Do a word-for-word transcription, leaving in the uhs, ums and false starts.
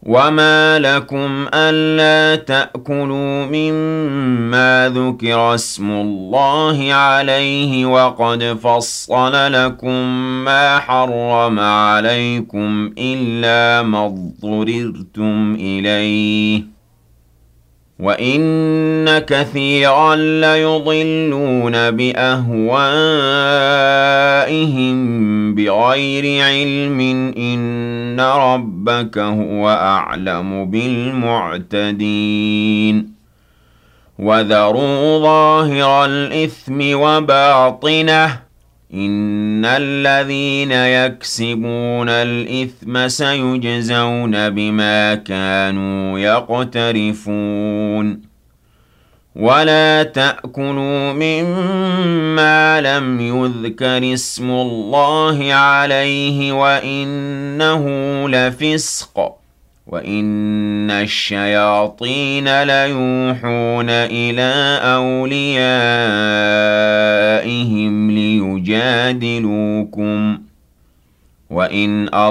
وَمَا لَكُمْ أَلَّا تَأْكُلُوا مِمَّا ذُكِرَ اسْمُ اللَّهِ عَلَيْهِ وَقَدْ فَصَّلَ لَكُم مَّا حَرَّمَ عَلَيْكُمْ إِلَّا مَا اضْطُرِرْتُمْ إِلَيْهِ ۗ وَإِنَّ كَثِيرًا لَّيُضِلُّونَ بِأَهْوَائِهِم بِغَيْرِ عِلْمٍ ۗ إِنَّ رَبَّكَ هُوَ أَعْلَمُ بِالْمُعْتَدِينَ وَذَرُوا ظَاهِرَ الْإِثْمِ وَبَاطِنَهُ ۚ إِنَّ الَّذِينَ يَكْسِبُونَ الْإِثْمَ سَيُجْزَوْنَ بِمَا كَانُوا يَقْتَرِفُونَ وَلَا تَأْكُلُوا مِمَّا لَمْ يُذْكَرِ اسْمُ اللَّهِ عَلَيْهِ وَإِنَّهُ لَفِسْقٌ ۗ وَإِنَّ الشَّيَاطِينَ لَيُوحُونَ إِلَىٰ أَوْلِيَائِهِمْ لِيُجَادِلُوكُمْ ۖ وَإِنْ